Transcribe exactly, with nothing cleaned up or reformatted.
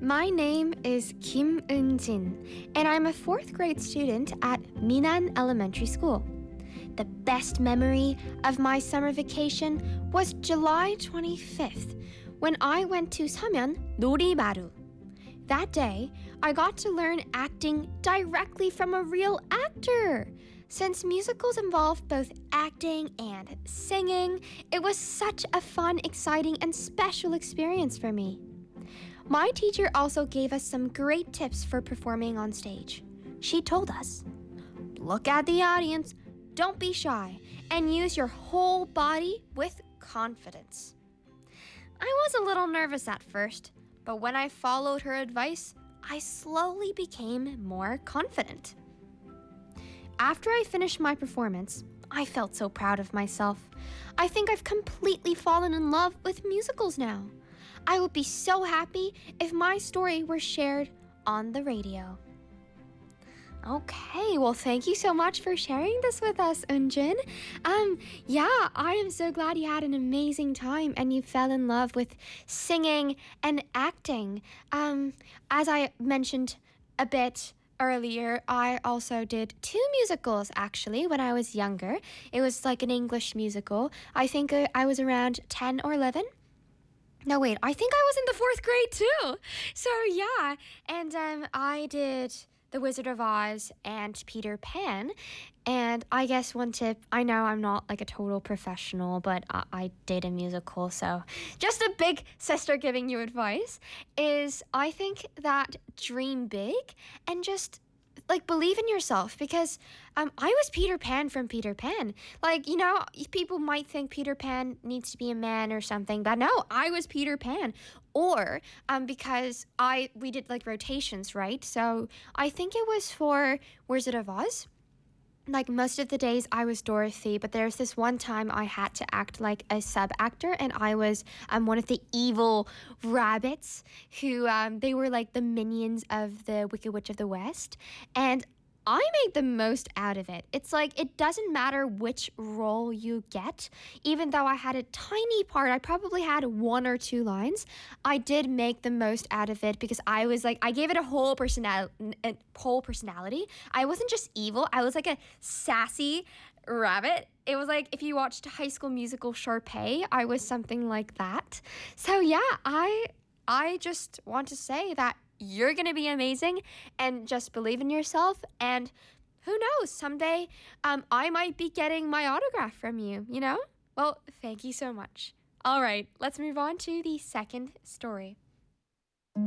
My name is Kim Eun-jin, and I'm a fourth grade student at Minan Elementary School. The best memory of my summer vacation was July twenty-fifth, when I went to Samyeon Norimaru. That day, I got to learn acting directly from a real actor. Since musicals involve both acting and singing, it was such a fun, exciting, and special experience for me. My teacher also gave us some great tips for performing on stage. She told us, look at the audience, don't be shy, and use your whole body with confidence. I was a little nervous at first, but when I followed her advice, I slowly became more confident. After I finished my performance, I felt so proud of myself. I think I've completely fallen in love with musicals now. I would be so happy if my story were shared on the radio. Okay, well, thank you so much for sharing this with us, Eun-jin. Um, yeah, I am so glad you had an amazing time and you fell in love with singing and acting. Um, as I mentioned a bit earlier, I also did two musicals, actually, when I was younger. It was like an English musical. I think I was around ten or eleven. No, wait, I think I was in the fourth grade too. So yeah, and um, I did The Wizard of Oz and Peter Pan. And I guess one tip, I know I'm not like a total professional, but I, I did a musical. So just a big sister giving you advice is I think that dream big and just like believe in yourself, because um, I was Peter Pan from Peter Pan. Like, you know, people might think Peter Pan needs to be a man or something, but no, I was Peter Pan. Or um, because I we did like rotations, right? So I think it was for Wizard of Oz. Like most of the days I was Dorothy, but there's this one time I had to act like a sub actor, and I was um one of the evil rabbits who um they were like the minions of the Wicked Witch of the West, and I made the most out of it. It's like it doesn't matter which role you get, even though I had a tiny part, I probably had one or two lines. I did make the most out of it because I was like, I gave it a whole personal, a whole personality. I wasn't just evil. I was like a sassy rabbit. It was like if you watched High School Musical Sharpay, I was something like that. So yeah, I I just want to say that you're going to be amazing and just believe in yourself. And who knows, someday um, I might be getting my autograph from you, you know? Well, thank you so much. All right, let's move on to the second story.